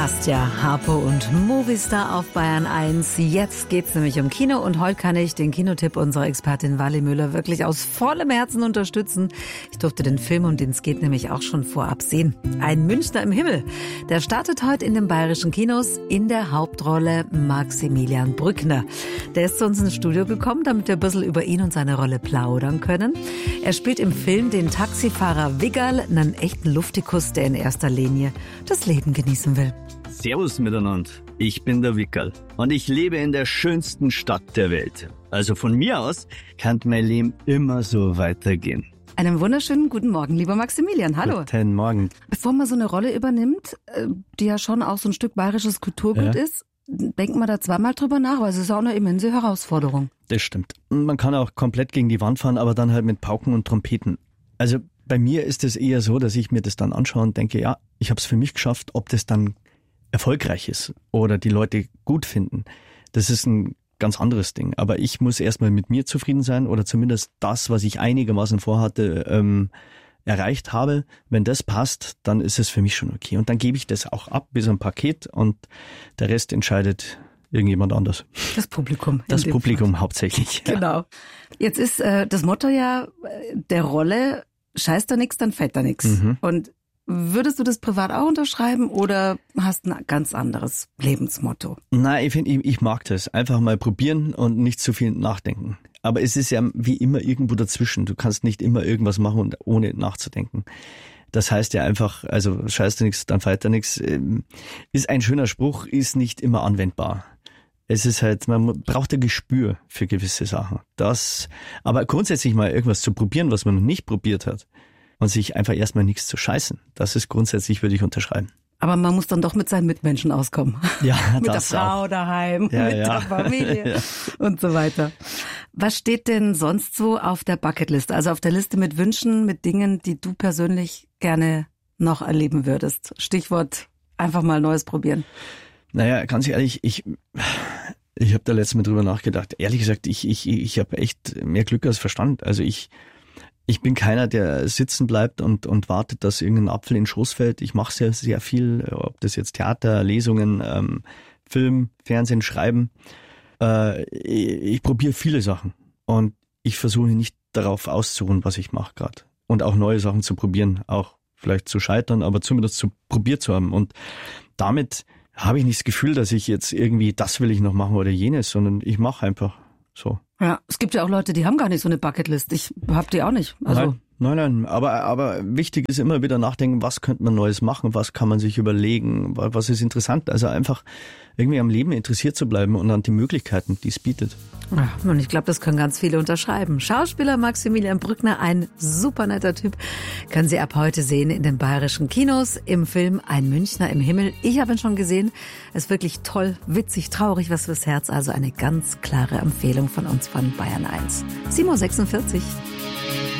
passt ja. Harpo und Movistar auf Bayern 1. Jetzt geht's nämlich um Kino und heute kann ich den Kinotipp unserer Expertin Wally Müller wirklich aus vollem Herzen unterstützen. Ich durfte den Film, um den es geht, nämlich auch schon vorab sehen. Ein Münchner im Himmel. Der startet heute in den bayerischen Kinos, in der Hauptrolle Maximilian Brückner. Der ist zu uns ins Studio gekommen, damit wir ein bisschen über ihn und seine Rolle plaudern können. Er spielt im Film den Taxifahrer Wiggerl, einen echten Luftikus, der in erster Linie das Leben genießen will. Servus miteinander, ich bin der Wickerl und ich lebe in der schönsten Stadt der Welt. Also von mir aus kann mein Leben immer so weitergehen. Einen wunderschönen guten Morgen, lieber Maximilian. Hallo. Guten Morgen. Bevor man so eine Rolle übernimmt, die ja schon auch so ein Stück bayerisches Kulturgut ist, denkt man da zweimal drüber nach, weil es ist auch eine immense Herausforderung. Das stimmt. Man kann auch komplett gegen die Wand fahren, aber dann halt mit Pauken und Trompeten. Also bei mir ist es eher so, dass ich mir das dann anschaue und denke, ja, ich habe es für mich geschafft. Ob das dann erfolgreich ist oder die Leute gut finden, das ist ein ganz anderes Ding. Aber ich muss erstmal mit mir zufrieden sein oder zumindest das, was ich einigermaßen vorhatte, erreicht habe. Wenn das passt, dann ist es für mich schon okay. Und dann gebe ich das auch ab bis ein Paket und der Rest entscheidet irgendjemand anders. Das Publikum. Das Publikum hauptsächlich. Genau. Jetzt ist das Motto ja der Rolle, scheißt da nix, dann fällt da nix. Und würdest du das privat auch unterschreiben oder hast ein ganz anderes Lebensmotto? Nein, ich mag das. Einfach mal probieren und nicht zu viel nachdenken. Aber es ist ja wie immer irgendwo dazwischen. Du kannst nicht immer irgendwas machen, ohne nachzudenken. Das heißt ja einfach, also scheißt da nichts, dann fällt da nichts. Ist ein schöner Spruch, ist nicht immer anwendbar. Es ist halt, man braucht ein Gespür für gewisse Sachen. Aber grundsätzlich mal irgendwas zu probieren, was man noch nicht probiert hat und sich einfach erstmal nichts zu scheißen, das ist grundsätzlich, würde ich unterschreiben. Aber man muss dann doch mit seinen Mitmenschen auskommen. Ja, mit das der Frau auch. daheim, mit der Familie und so weiter. Was steht denn sonst so auf der Bucketlist? Also auf der Liste mit Wünschen, mit Dingen, die du persönlich gerne noch erleben würdest? Stichwort einfach mal Neues probieren. Naja, ganz ehrlich, ich habe da letztes Mal drüber nachgedacht. Ehrlich gesagt, ich habe echt mehr Glück als Verstand. Also ich bin keiner, der sitzen bleibt und wartet, dass irgendein Apfel in den Schoß fällt. Ich mache sehr, sehr viel, ob das jetzt Theater, Lesungen, Film, Fernsehen, Schreiben. Ich probiere viele Sachen und ich versuche nicht darauf auszuruhen, was ich mache gerade. Und auch neue Sachen zu probieren, auch vielleicht zu scheitern, aber zumindest probiert zu haben. Und damit habe ich nicht das Gefühl, dass ich jetzt irgendwie, das will ich noch machen oder jenes, sondern ich mache einfach so. Ja, es gibt ja auch Leute, die haben gar nicht so eine Bucketlist. Ich hab die auch nicht. Also Nein, aber wichtig ist immer wieder nachdenken, was könnte man Neues machen, was kann man sich überlegen, was ist interessant. Also einfach irgendwie am Leben interessiert zu bleiben und an die Möglichkeiten, die es bietet. Ja, und ich glaube, das können ganz viele unterschreiben. Schauspieler Maximilian Brückner, ein super netter Typ, können Sie ab heute sehen in den bayerischen Kinos im Film Ein Münchner im Himmel. Ich habe ihn schon gesehen. Es ist wirklich toll, witzig, traurig, was fürs Herz. Also eine ganz klare Empfehlung von uns von Bayern 1. 7:46 Uhr.